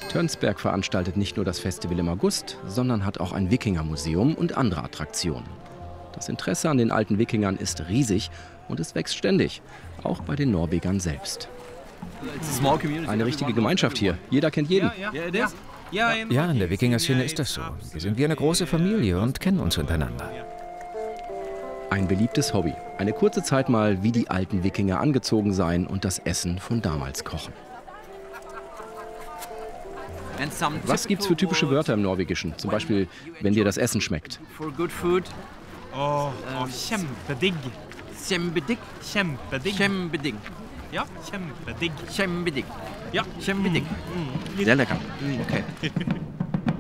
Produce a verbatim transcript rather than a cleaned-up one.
Tönsberg veranstaltet nicht nur das Festival im August, sondern hat auch ein Wikingermuseum und andere Attraktionen. Das Interesse an den alten Wikingern ist riesig und es wächst ständig, auch bei den Norwegern selbst. Eine richtige Gemeinschaft hier, jeder kennt jeden. Ja, in der Wikinger-Szene ist das so. Wir sind wie eine große Familie und kennen uns untereinander. Ein beliebtes Hobby. Eine kurze Zeit mal, wie die alten Wikinger angezogen seien und das Essen von damals kochen. Was gibt's für typische Wörter im Norwegischen? Zum Beispiel, wenn dir das Essen schmeckt. Oh, oh, kjempedigg. Kjempedigg. Kjempedigg. Kjempedigg. Ja, kjempedigg. Kjempedigg. Ja, Kjempedigg. Sehr lecker. Okay.